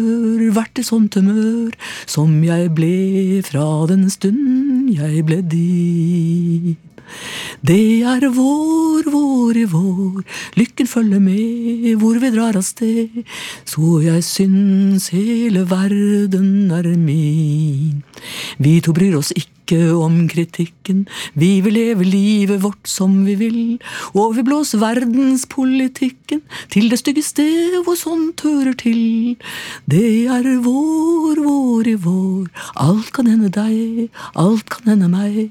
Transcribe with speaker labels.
Speaker 1: vært i sånt humør som jeg ble fra den stund jeg ble din. Det er vår, vår i vår, lykken følger med hvor vi drar av sted, så jeg syns hele verden er min. Vi to bryr oss ikke om kritikken, vi vil leve livet vårt som vi vil, og vi blåser verdenspolitikken til det stygge sted hvor sånt hører til. Det er vår, vår i vår, alt kan hende deg, alt kan hende meg.